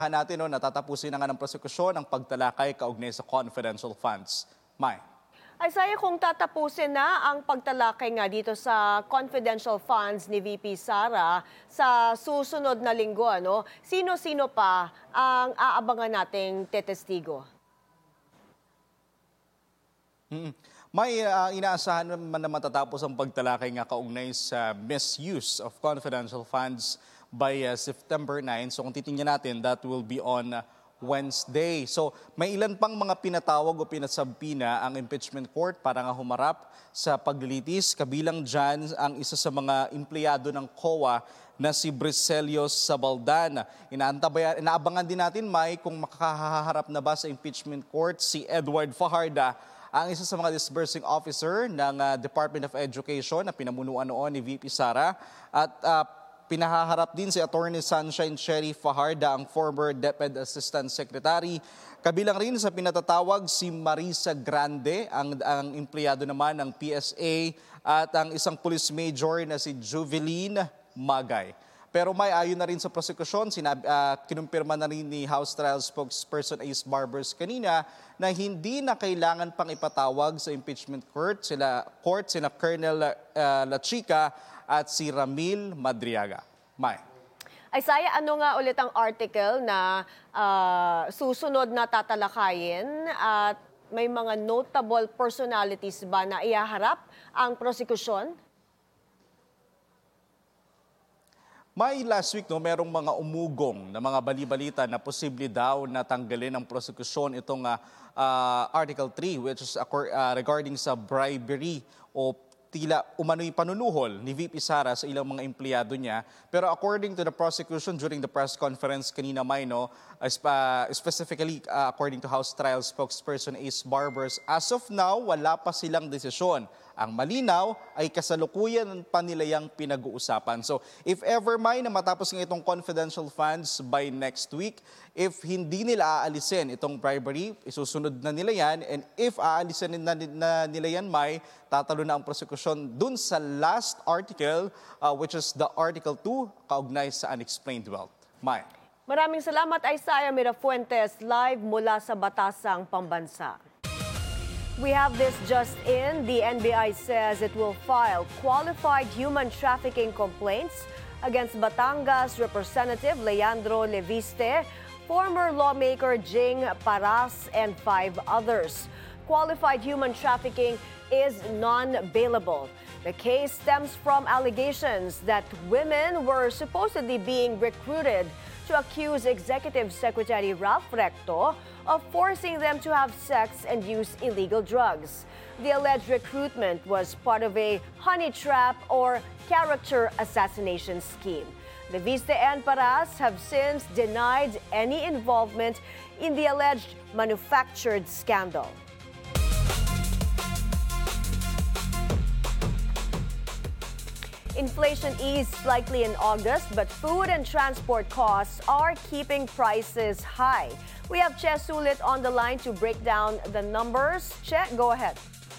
natin natatapusin na nga ng prosekusyon ang pagtalakay kaugnay sa confidential funds. May. Isaiah, kung tatapusin na ang pagtalakay nga dito sa confidential funds ni VP Sara sa susunod na linggo, sino-sino pa ang aabangan nating tetestigo? May inaasahan naman na matatapos ang pagtalakay nga kaugnay sa misuse of confidential funds by September 9. So kung titingnan natin, that will be on Wednesday. So may ilan pang mga pinatawag o pinasabpina ang impeachment court para nga humarap sa paglilitis. Kabilang dyan ang isa sa mga empleyado ng COA na si Bricelio Sabaldan. Inaabangan din natin, May, kung makakaharap na ba sa impeachment court si Edward Fajarda, ang isa sa mga disbursing officer ng Department of Education na pinamunuan noon ni VP Sara. At pinahaharap din si Attorney Sunshine Cherry Fajarda, ang former DepEd Assistant Secretary. Kabilang rin sa pinatatawag si Marisa Grande, ang empleyado naman ng PSA, at ang isang police major na si Juveline Magay. Pero may ayon na rin sa prosekusyon, kinumpirma na rin ni House Trial Spokesperson Ace Barbers kanina na hindi na kailangan pang ipatawag sa impeachment court sina Colonel Lachica at si Ramil Madriaga. May. Isaiah, ano nga ulit ang article na susunod na tatalakayin at may mga notable personalities ba na ihaharap ang prosekusyon? May last week, merong mga umugong na mga bali-balita na posible daw na tanggalin ng prosekusyon itong Article 3, which is regarding sa bribery o tila umano'y panunuhol ni VP Sara sa ilang mga empleyado niya. Pero according to the prosecution during the press conference kanina, May, specifically according to House Trial Spokesperson Ace Barbers, as of now, wala pa silang desisyon. Ang malinaw ay kasalukuyan pa nila yung pinag-uusapan. So if ever, May, na matapos ng itong confidential funds by next week, if hindi nila aalisin itong bribery, isusunod na nila yan. And if aalisin na nila yan, May, tatalo na ang prosekusyon dun sa last article, which is the Article 2, kaugnay sa unexplained wealth. May. Maraming salamat, Isaiah Mirafuentes, live mula sa Batasang Pambansa. We have this just in. The NBI says it will file qualified human trafficking complaints against Batangas Representative Leandro Leviste, former lawmaker Jing Paras, and 5 others. Qualified human trafficking is non-bailable. The case stems from allegations that women were supposedly being recruited to accuse Executive Secretary Ralph Recto of forcing them to have sex and use illegal drugs. The alleged recruitment was part of a honey trap or character assassination scheme. Leviste and Paras have since denied any involvement in the alleged manufactured scandal. Inflation eased slightly in August, but food and transport costs are keeping prices high. We have Che Sulit on the line to break down the numbers. Che, go ahead.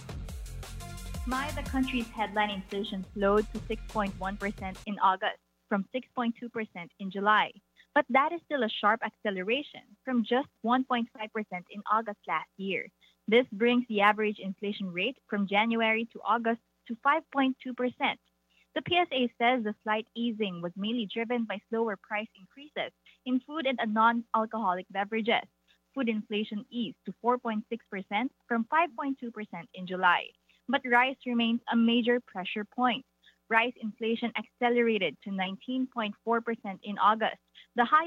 The country's headline inflation slowed to 6.1% in August from 6.2% in July. But that is still a sharp acceleration from just 1.5% in August last year. This brings the average inflation rate from January to August to 5.2%. The PSA says the slight easing was mainly driven by slower price increases in food and non-alcoholic beverages. Food inflation eased to 4.6% from 5.2% in July. But rice remains a major pressure point. Rice inflation accelerated to 19.4% in August, the highest